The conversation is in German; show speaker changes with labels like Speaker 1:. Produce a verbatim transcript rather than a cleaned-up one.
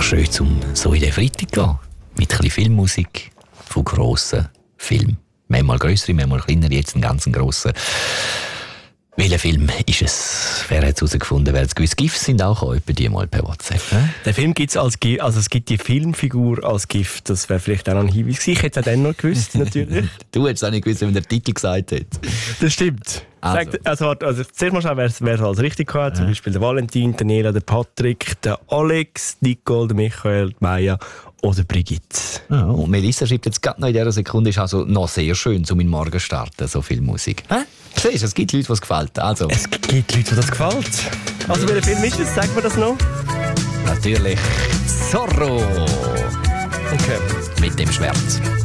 Speaker 1: schön, um so in den Freitag zu gehen. Mit ein bisschen Filmmusik von grossen Filmen. Manchmal grössere, manchmal kleinere, jetzt einen ganz grossen. Welcher Film ist es? Wer hat es herausgefunden? Wer hat es gewusst? GIFs sind auch etwa die mal per WhatsApp. Ne?
Speaker 2: Den Film gibt es als GIF, also es gibt die Filmfigur als GIF. Das wäre vielleicht auch noch ein Hinweis. Ich hätte es auch dann noch gewusst, natürlich.
Speaker 1: Du hättest auch nicht gewusst, wenn der Titel gesagt hat.
Speaker 2: Das stimmt.
Speaker 1: Also,
Speaker 2: Sag, also, also zuerst mal schauen, wer es alles richtig hat. Zum Beispiel der Valentin, der Nela, der Patrick, der Alex, Nicole, der Michael, die Maya oder Brigitte.
Speaker 1: Ja, und Melissa schreibt jetzt gerade noch in dieser Sekunde, ist also noch sehr schön, um in den Morgen zu starten, so viel Musik. Hä? Siehst du, es gibt Leute, die es gefällt. Also.
Speaker 2: Es gibt Leute, die das gefällt. Also welcher Film ist es? Sagt mir das noch?
Speaker 1: Natürlich Zorro.
Speaker 2: Okay.
Speaker 1: Mit dem Schwert.